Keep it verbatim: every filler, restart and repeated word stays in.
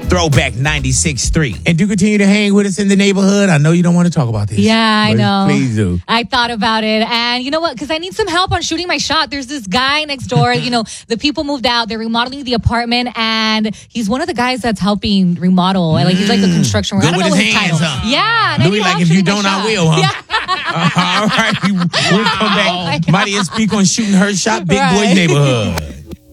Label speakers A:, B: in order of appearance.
A: Throwback ninety-six point three. And do continue to hang with us in the neighborhood. I know you don't want to talk about this.
B: Yeah, I know.
A: Please do.
B: I thought about it. And you know what? Because I need some help on shooting my shot. There's this guy next door. You know, the people moved out. They're remodeling the apartment. And he's one of the guys that's helping remodel. And like he's like the construction worker. I don't
A: Good
B: know
A: with
B: his
A: his hands,
B: title.
A: huh?
B: Yeah. And I
A: Louis,
B: need
A: like,
B: help
A: if you
B: shooting my
A: don't, I
B: shot.
A: will, huh?
B: Yeah.
A: Uh, all right. We'll come back.
B: Oh,
A: Mighty and speak on shooting her shot. Big
B: Right.
A: Boys Neighborhood.